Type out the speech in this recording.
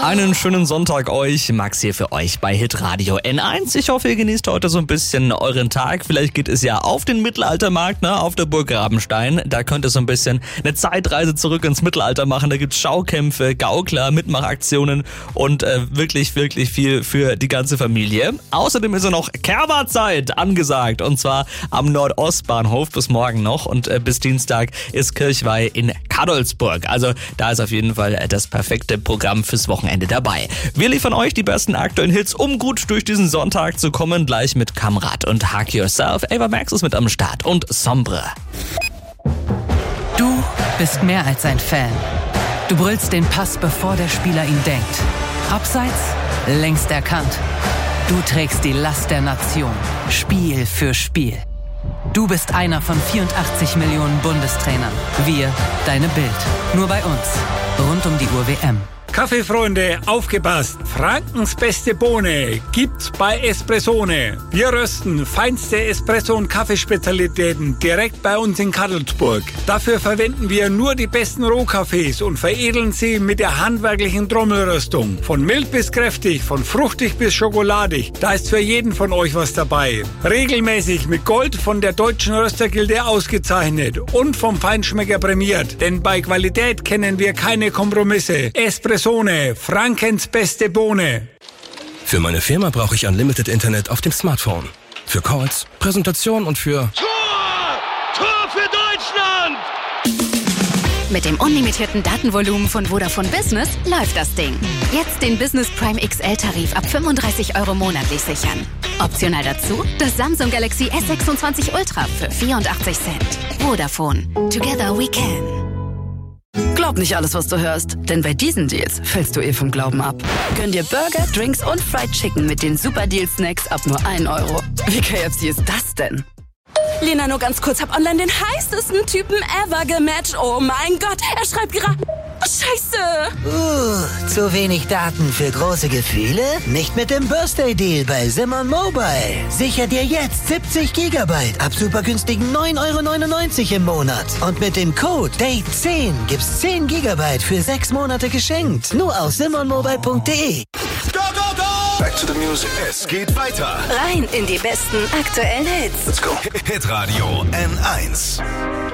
Einen schönen Sonntag euch. Max hier für euch bei Hitradio N1. Ich hoffe, ihr genießt heute so ein bisschen euren Tag. Vielleicht geht es ja auf den Mittelaltermarkt, auf der Burg Rabenstein. Da könnt ihr so ein bisschen eine Zeitreise zurück ins Mittelalter machen. Da gibt's Schaukämpfe, Gaukler, Mitmachaktionen und wirklich, wirklich viel für die ganze Familie. Außerdem ist ja noch Kerberzeit angesagt. Und zwar am Nordostbahnhof bis morgen noch. Und bis Dienstag ist Kirchweih in Kadolsburg. Also da ist auf jeden Fall das perfekte Programm fürs Wochenende dabei. Wir liefern euch die besten aktuellen Hits, um gut durch diesen Sonntag zu kommen. Gleich mit Kamrat und Hug Yourself. Ava Max ist mit am Start und Sombre. Du bist mehr als ein Fan. Du brüllst den Pass, bevor der Spieler ihn denkt. Abseits, längst erkannt. Du trägst die Last der Nation, Spiel für Spiel. Du bist einer von 84 Millionen Bundestrainern. Wir, deine Bild. Nur bei uns. Rund um die Uhr WM. Kaffeefreunde, aufgepasst! Frankens beste Bohne gibt's bei Espressone. Wir rösten feinste Espresso- und Kaffeespezialitäten direkt bei uns in Kadolsburg. Dafür verwenden wir nur die besten Rohkaffees und veredeln sie mit der handwerklichen Trommelröstung. Von mild bis kräftig, von fruchtig bis schokoladig. Da ist für jeden von euch was dabei. Regelmäßig mit Gold von der Deutschen Röstergilde ausgezeichnet und vom Feinschmecker prämiert. Denn bei Qualität kennen wir keine Kompromisse. Espressone, Frankens beste Bohne. Für meine Firma brauche ich Unlimited Internet auf dem Smartphone. Für Calls, Präsentation und für... Tor für Deutschland! Mit dem unlimitierten Datenvolumen von Vodafone Business läuft das Ding. Jetzt den Business Prime XL-Tarif ab 35 € monatlich sichern. Optional dazu das Samsung Galaxy S26 Ultra für 84 Cent. Vodafone. Together we can. Glaub nicht alles, was du hörst, denn bei diesen Deals fällst du vom Glauben ab. Gönn dir Burger, Drinks und Fried Chicken mit den Super Deal Snacks ab nur 1 €. Wie KFC ist das denn? Lena, nur ganz kurz, hab online den heißesten Typen ever gematcht. Oh mein Gott, er schreibt gerade... Scheiße! Zu wenig Daten für große Gefühle? Nicht mit dem Birthday Deal bei Simon Mobile. Sicher dir jetzt 70 GB ab super günstigen 9,99 € im Monat. Und mit dem Code DATE10 gibt's 10 GB für 6 Monate geschenkt. Nur auf simonmobile.de. Go, go, go! Back to the music. Es geht weiter. Rein in die besten aktuellen Hits. Let's go. Hitradio N1.